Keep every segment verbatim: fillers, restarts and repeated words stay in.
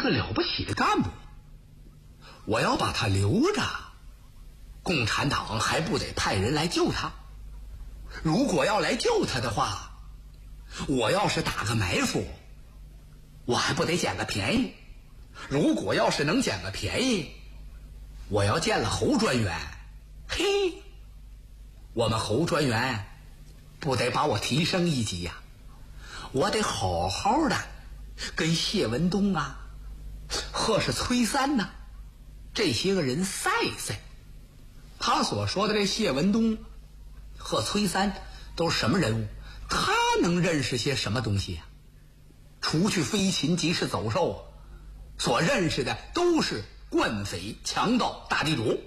么了不起的干部，我要把他留着，共产党还不得派人来救他？如果要来救他的话，我要是打个埋伏，我还不得捡个便宜？如果要是能捡个便宜，我要见了侯专员，嘿，我们侯专员不得把我提升一级呀、啊？我得好好的跟谢文东啊或是崔三呐、啊、这些个人赛赛。他所说的这谢文东和崔三都是什么人物？他能认识些什么东西啊？除去飞禽即是走兽啊，所认识的都是惯匪、强盗、大地主。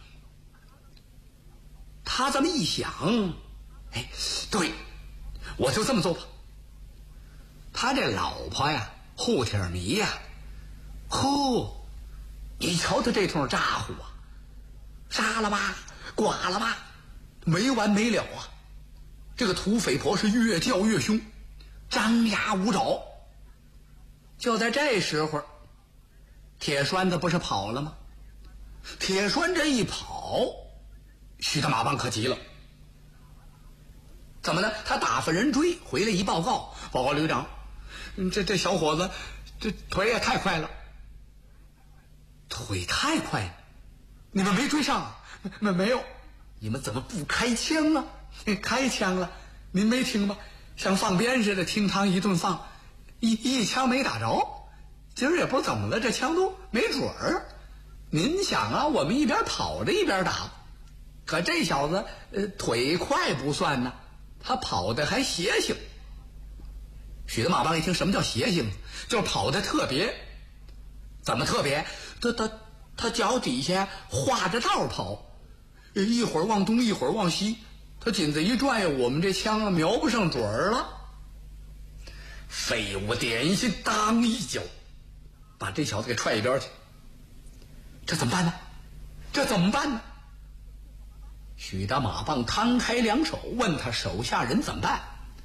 他这么一想，哎，对，我就这么做吧。他这老婆呀，户铁迷呀，呼，你瞧他这通咋呼啊，杀了吧，剐了吧，没完没了啊！这个土匪婆是越叫越凶，张牙舞爪。就在这时候，铁栓子不是跑了吗？铁栓这一跑，徐大马棒可急了。怎么呢？他打发人追回来一报告，报告旅长，这这小伙子这腿也太快了。腿太快了？你们没追上啊？没没有？你们怎么不开枪啊？开枪了，您没听吗？像放鞭似的，听堂一顿放，一一枪没打着。今儿也不怎么了，这枪都没准儿。您想啊，我们一边跑着一边打，可这小子呃腿快不算呢，他跑的还邪性。许德马棒一听什么叫邪性，就是跑的特别。怎么特别？他他他脚底下画着道跑，一会儿往东一会儿往西，他紧子一转，我们这枪啊瞄不上准儿了。废物点心当一脚把这小子给踹一边去。这怎么办呢？这怎么办呢？许大马棒摊开两手，问他手下人怎么办。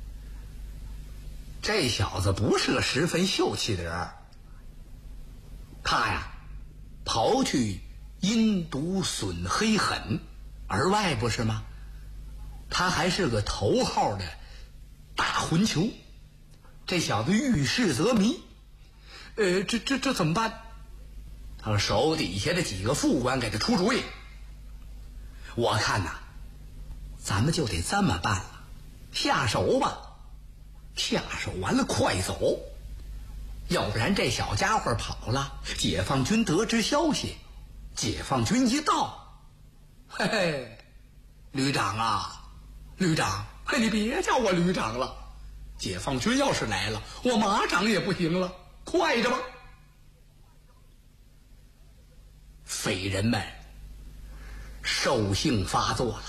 这小子不是个十分秀气的人，他呀刨去阴毒损黑狠而外不是吗？他还是个头号的大混球。这小子遇事则迷，呃，这这这怎么办？他手底下的几个副官给他出主意。我看呐，咱们就得这么办了，下手吧，下手完了快走，要不然这小家伙跑了，解放军得知消息，解放军一到，嘿嘿，旅长啊，旅长，嘿，你别叫我旅长了，解放军要是来了，我马长也不行了，快着吧。匪人们兽性发作了，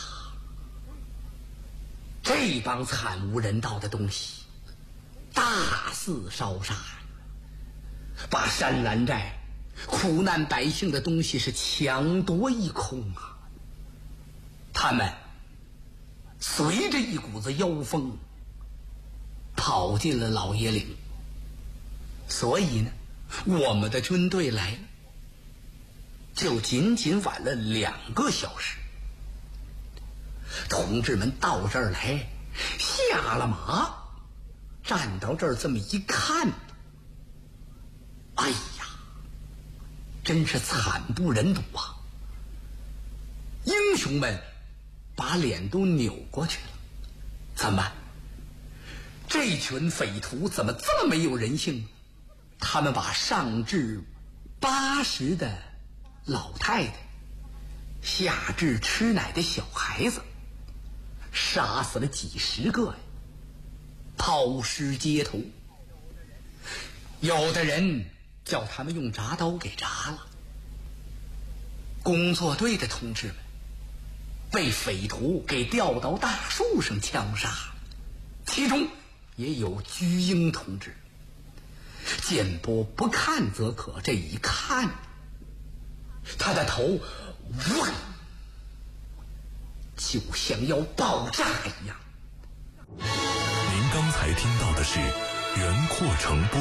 这帮惨无人道的东西大肆烧杀，把山兰寨苦难百姓的东西是抢夺一空啊！他们随着一股子妖风跑进了老爷岭，所以呢，我们的军队来了，就仅仅晚了两个小时。同志们到这儿来，下了马，站到这儿这么一看，哎呀，真是惨不忍睹啊！英雄们把脸都扭过去了。怎么？这群匪徒怎么这么没有人性？他们把上至八十的老太太，下至吃奶的小孩子，杀死了几十个呀，抛尸街头。有的人叫他们用铡刀给铡了。工作队的同志们被匪徒给吊到大树上枪杀，其中也有居英同志。见波不看则可，这一看，他的头嗡，就像要爆炸一样。 您刚才听到的是袁阔成播